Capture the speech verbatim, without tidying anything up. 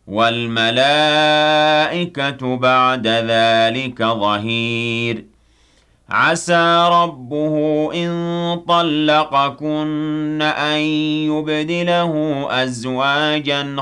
وَالْمَلَائِكَةُ بَعْدَ ذَلِكَ ظَهِيرٌ عَسَى رَبُّهُ إِن طَلَّقَكُنَّ أَن يُبْدِلَهُ أَزْوَاجًا